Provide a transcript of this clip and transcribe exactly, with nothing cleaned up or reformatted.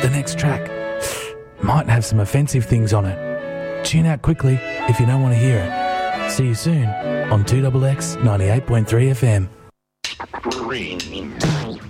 the next track might have some offensive things on it. Tune out quickly if you don't want to hear it. See you soon on two X X ninety-eight point three F M. Three, two,